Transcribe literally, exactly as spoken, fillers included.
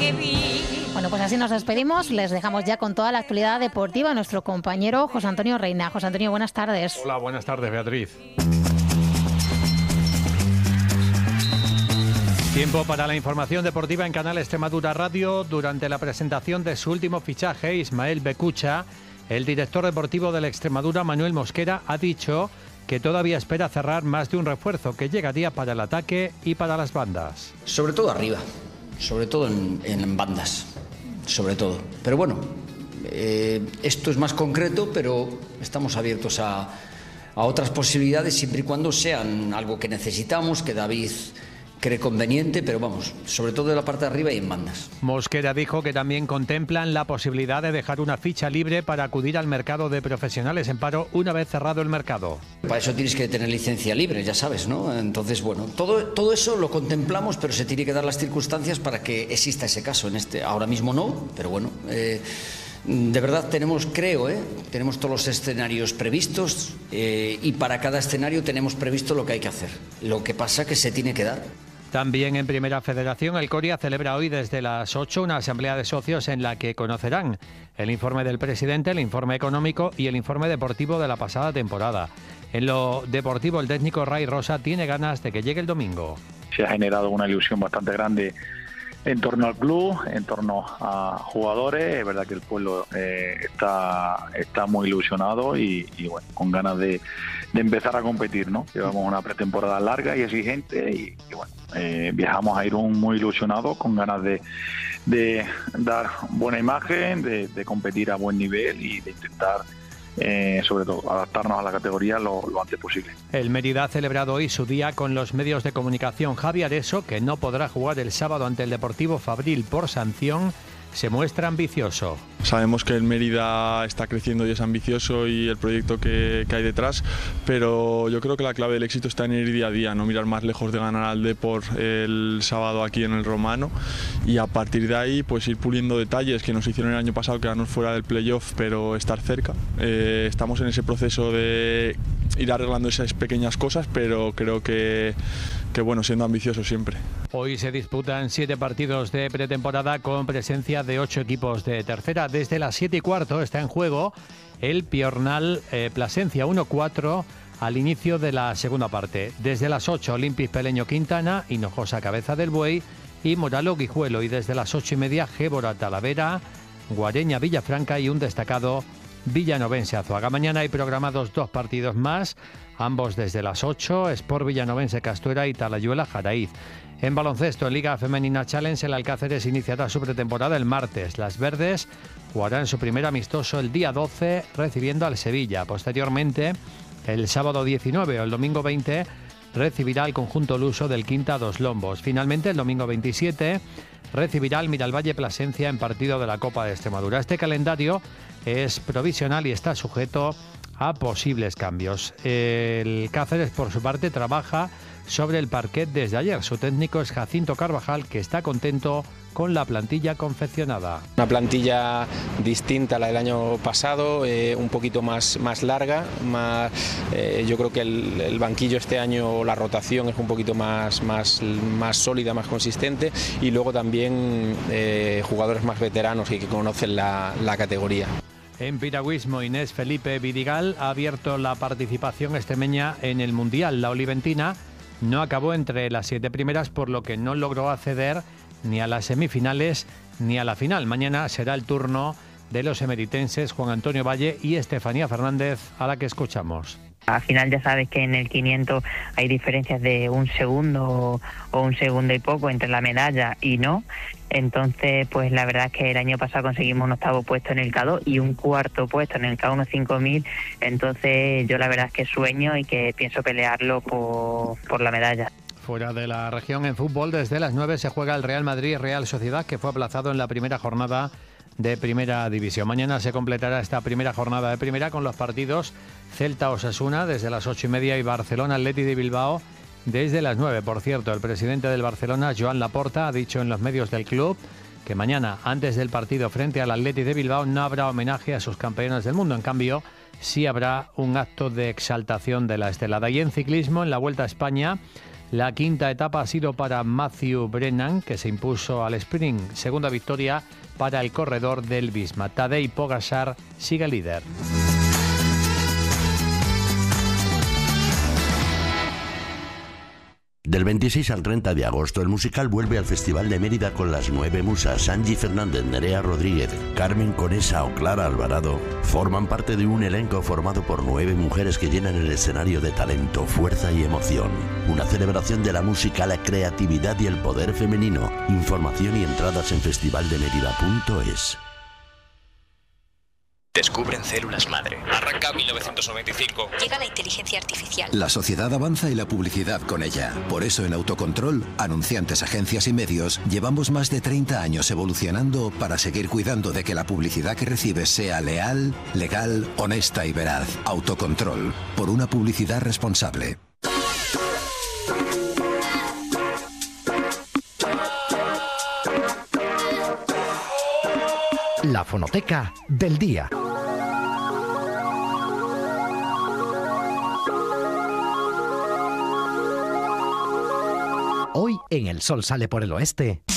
que vi. Bueno, pues así nos despedimos. Les dejamos ya con toda la actualidad deportiva a nuestro compañero José Antonio Reina. José Antonio, buenas tardes. Hola, buenas tardes, Beatriz. Tiempo para la información deportiva en Canal Extremadura Radio. Durante la presentación de su último fichaje, Ismael Becucha, el director deportivo del Extremadura, Manuel Mosquera, ha dicho que todavía espera cerrar más de un refuerzo que llegaría para el ataque y para las bandas. Sobre todo arriba, sobre todo en, en bandas, sobre todo. Pero bueno, eh, esto es más concreto, pero estamos abiertos a, a otras posibilidades siempre y cuando sean algo que necesitamos, que David cree conveniente, pero vamos, sobre todo de la parte de arriba y en bandas. Mosquera dijo que también contemplan la posibilidad de dejar una ficha libre para acudir al mercado de profesionales en paro una vez cerrado el mercado. Para eso tienes que tener licencia libre, ya sabes, ¿no? Entonces, bueno, todo, todo eso lo contemplamos, pero se tiene que dar las circunstancias para que exista ese caso. En este, ahora mismo no, pero bueno, eh, de verdad tenemos, creo, ¿eh? tenemos todos los escenarios previstos eh, y para cada escenario tenemos previsto lo que hay que hacer. Lo que pasa que se tiene que dar. También en Primera Federación, el Coria celebra hoy desde las ocho una asamblea de socios en la que conocerán el informe del presidente, el informe económico y el informe deportivo de la pasada temporada. En lo deportivo, el técnico Ray Rosa tiene ganas de que llegue el domingo. Se ha generado una ilusión bastante grande en torno al club, en torno a jugadores. Es verdad que el pueblo eh, está, está muy ilusionado y, y bueno, con ganas de, de empezar a competir, ¿no? Llevamos una pretemporada larga y exigente y, y bueno, eh, viajamos a Irún muy ilusionados, con ganas de, de dar buena imagen, de, de competir a buen nivel y de intentar Eh, sobre todo adaptarnos a la categoría lo, lo antes posible. El Mérida ha celebrado hoy su día con los medios de comunicación. Javi Areso, que no podrá jugar el sábado ante el Deportivo Fabril por sanción, se muestra ambicioso. Sabemos que el Mérida está creciendo y es ambicioso y el proyecto que, que hay detrás, pero yo creo que la clave del éxito está en ir día a día, no mirar más lejos de ganar al Depor el sábado aquí en el Romano y a partir de ahí pues ir puliendo detalles que nos hicieron el año pasado, quedarnos fuera del playoff pero estar cerca. Eh, estamos en ese proceso de ir arreglando esas pequeñas cosas, pero creo que, que bueno, siendo ambicioso siempre. Hoy se disputan siete partidos de pretemporada con presencia de ocho equipos de tercera. Desde las siete y cuarto está en juego el Piornal eh, Plasencia uno cuatro al inicio de la segunda parte. Desde las ocho, Olympic Peleño Quintana, Hinojosa Cabeza del Buey y Moralo Guijuelo. Y desde las ocho y media, Gébora Talavera, Guareña Villafranca y un destacado Villanovense Azuaga. Mañana hay programados dos partidos más, ambos desde las ocho, Sport Villanovense Castuera y Talayuela Jaraíz. En baloncesto, en Liga Femenina Challenge, el Alcáceres iniciará su pretemporada el martes. Las verdes jugarán su primer amistoso el día doce, recibiendo al Sevilla. Posteriormente, el sábado diecinueve o el domingo veinte, recibirá el conjunto luso del Quinta Dos Lombos. Finalmente, el domingo veintisiete, recibirá al Miralvalle Plasencia en partido de la Copa de Extremadura. Este calendario es provisional y está sujeto a posibles cambios. El Cáceres, por su parte, trabaja sobre el parquet desde ayer. Su técnico es Jacinto Carvajal, que está contento con la plantilla confeccionada. Una plantilla distinta a la del año pasado, eh, un poquito más, más larga, más, eh, yo creo que el, el banquillo este año, la rotación es un poquito más, más, más sólida, más consistente y luego también eh, jugadores más veteranos y que conocen la, la categoría. En piragüismo, Inés Felipe Vidigal ha abierto la participación extremeña en el Mundial. La oliventina no acabó entre las siete primeras, por lo que no logró acceder ni a las semifinales ni a la final. Mañana será el turno de los emeritenses Juan Antonio Valle y Estefanía Fernández, a la que escuchamos. Al final ya sabes que en el quinientos hay diferencias de un segundo o un segundo y poco entre la medalla y no. Entonces, pues la verdad es que el año pasado conseguimos un octavo puesto en el K dos y un cuarto puesto en el K uno cinco mil. Entonces, yo la verdad es que sueño y que pienso pelearlo por, por la medalla. Fuera de la región, en fútbol, desde las nueve se juega el Real Madrid-Real Sociedad, que fue aplazado en la primera jornada de Primera División. Mañana se completará esta primera jornada de Primera con los partidos Celta-Osasuna desde las ocho y media y Barcelona-Atleti de Bilbao desde las nueve. Por cierto, el presidente del Barcelona, Joan Laporta, ha dicho en los medios del club que mañana, antes del partido frente al Atleti de Bilbao, no habrá homenaje a sus campeones del mundo. En cambio, sí habrá un acto de exaltación de la estelada. Y en ciclismo, en la Vuelta a España, La quinta etapa ha sido para Matthew Brennan, que se impuso al sprint. Segunda victoria para el corredor del Visma. Tadej Pogačar sigue líder. Del veintiséis al treinta de agosto, el musical vuelve al Festival de Mérida con las nueve musas. Angie Fernández, Nerea Rodríguez, Carmen Conesa o Clara Alvarado forman parte de un elenco formado por nueve mujeres que llenan el escenario de talento, fuerza y emoción. Una celebración de la música, la creatividad y el poder femenino. Información y entradas en festival de mérida punto es. Descubren células madre. Arranca mil novecientos noventa y cinco. Llega la inteligencia artificial. La sociedad avanza y la publicidad con ella. Por eso en Autocontrol, anunciantes, agencias y medios, llevamos más de treinta años evolucionando para seguir cuidando de que la publicidad que recibes sea leal, legal, honesta y veraz. Autocontrol, por una publicidad responsable. La fonoteca del día. Hoy en El Sol Sale por el Oeste.